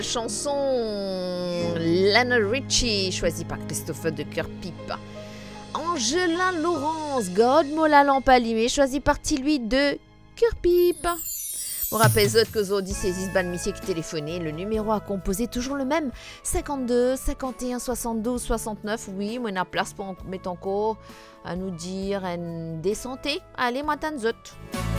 Chanson Lionel Richie, choisie par Christopher de Cœur Pipe. Angelin Laurence, God Mola lampe allumée, choisi par Tiluy de Cœur Pipe. On rappelle qu'aujourd'hui c'est Zizban Missier qui téléphonait. Le numéro à composer toujours le même, 52 51 72 69. Oui, moi on a place pour mettre encore à nous dire des santé. Allez, moi t'en zot.